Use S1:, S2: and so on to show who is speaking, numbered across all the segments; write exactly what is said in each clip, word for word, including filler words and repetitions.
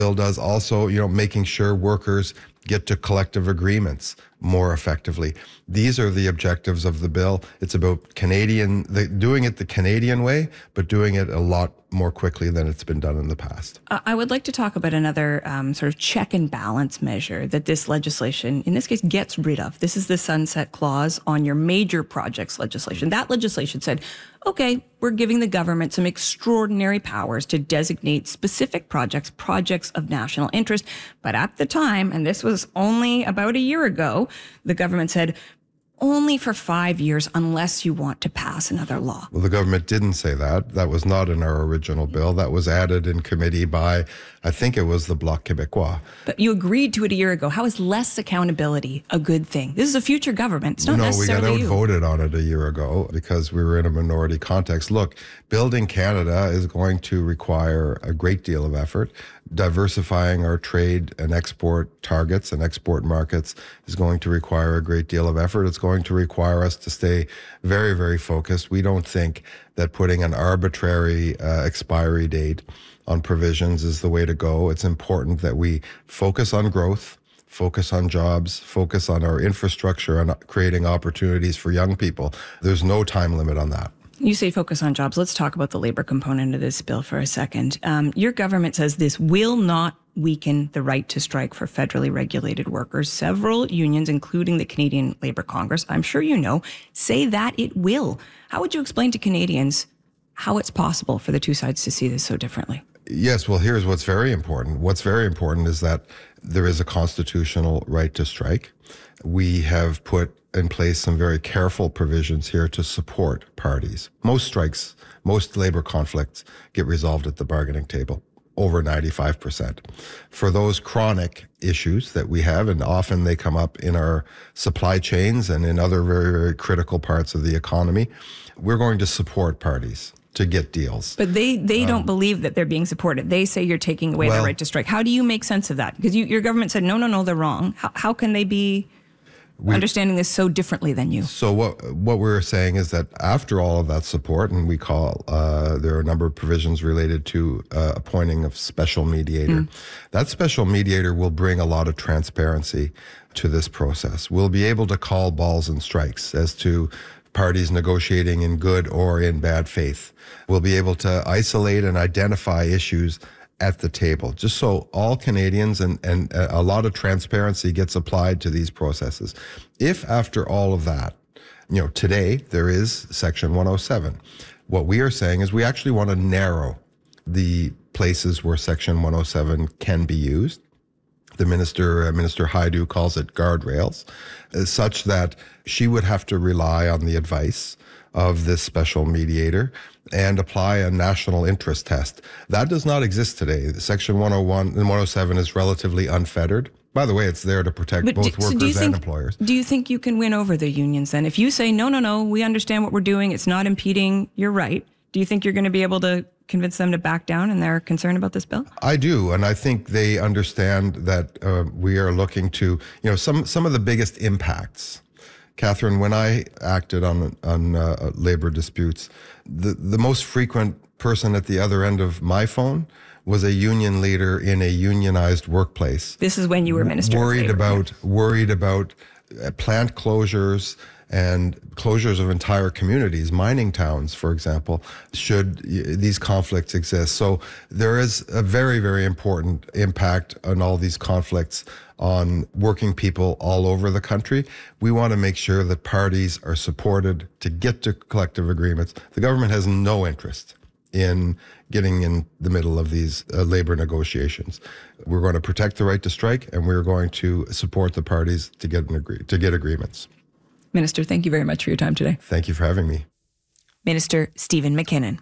S1: bill does also, you know, making sure workers get to collective agreements more effectively. These are the objectives of the bill. It's about Canadian, the, doing it the Canadian way, but doing it a lot more quickly than it's been done in the past.
S2: Uh, I would like to talk about another um, sort of check and balance measure that this legislation, in this case, gets rid of. This is the sunset clause on your major projects legislation. That legislation said, okay, we're giving the government some extraordinary powers to designate specific projects, projects of national interest. But at the time, and this was only about a year ago, the government said, only for five years unless you want to pass another law.
S1: Well, the government didn't say that. That was not in our original bill. That was added in committee by, I think it was the Bloc Québécois.
S2: But you agreed to it a year ago. How is less accountability a good thing? This is a future government. It's not
S1: no,
S2: necessarily
S1: we got
S2: you.
S1: outvoted on it a year ago because we were in a minority context. Look, building Canada is going to require a great deal of effort. Diversifying our trade and export targets and export markets is going to require a great deal of effort. It's going to require us to stay very, very focused. We don't think that putting an arbitrary uh, expiry date on provisions is the way to go. It's important that we focus on growth, focus on jobs, focus on our infrastructure and creating opportunities for young people. There's no time limit on that.
S2: You say focus on jobs. Let's talk about the labor component of this bill for a second. Um, your government says this will not weaken the right to strike for federally regulated workers. Several unions, including the Canadian Labour Congress, I'm sure you know, say that it will. How would you explain to Canadians how it's possible for the two sides to see this so differently?
S1: Yes, well, here's what's very important. What's very important is that there is a constitutional right to strike. We have put in place some very careful provisions here to support parties. Most strikes, most labor conflicts get resolved at the bargaining table, over ninety-five percent. For those chronic issues that we have, and often they come up in our supply chains and in other very, very critical parts of the economy, we're going to support parties to get deals.
S2: But they, they um, don't believe that they're being supported. They say you're taking away well, their right to strike. How do you make sense of that? Because you, your government said, no, no, no, they're wrong. How, how can they be we, understanding this so differently than you?
S1: So what what we're saying is that after all of that support, and we call, uh, there are a number of provisions related to uh, appointing a special mediator. Mm. That special mediator will bring a lot of transparency to this process. We'll be able to call balls and strikes as to parties negotiating in good or in bad faith. We'll be able to isolate and identify issues at the table, just so all Canadians and, and a lot of transparency gets applied to these processes. If after all of that, you know, today there is Section one oh seven, what we are saying is we actually want to narrow the places where Section one oh seven can be used. The minister, uh, Minister Hajdu, calls it guardrails, uh, such that she would have to rely on the advice of this special mediator and apply a national interest test. That does not exist today. Section one oh one and one oh seven is relatively unfettered. By the way, it's there to protect
S2: but
S1: both
S2: do,
S1: workers
S2: so do you
S1: and
S2: think,
S1: employers.
S2: Do you think you can win over the unions then? If you say, no, no, no, we understand what we're doing, it's not impeding your right, do you think you're going to be able to convince them to back down and they're concerned about this bill?
S1: I do, and I think they understand that uh, we are looking to, you know, some some of the biggest impacts. Catherine, when I acted on on uh, labor disputes, the, the most frequent person at the other end of my phone was a union leader in a unionized workplace.
S2: This is when you were Minister
S1: worried
S2: of Labor.
S1: about worried about plant closures and closures of entire communities, mining towns, for example, should these conflicts exist. So there is a very, very important impact on all these conflicts on working people all over the country. We want to make sure that parties are supported to get to collective agreements. The government has no interest in getting in the middle of these uh, labor negotiations. We're going to protect the right to strike, and we're going to support the parties to get an agree- to get agreements.
S2: Minister, thank you very much for your time today.
S1: Thank you for having me.
S2: Minister Stephen McKinnon.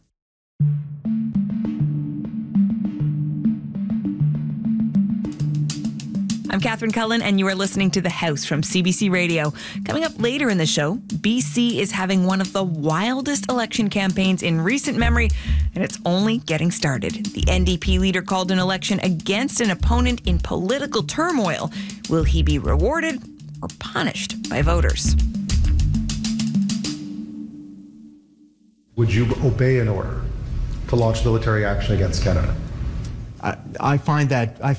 S2: I'm Catherine Cullen, and you are listening to The House from C B C Radio. Coming up later in the show, B C is having one of the wildest election campaigns in recent memory, and it's only getting started. The N D P leader called an election against an opponent in political turmoil. Will he be rewarded or punished by voters?
S3: Would you obey an order to launch military action against Canada? I, I find that I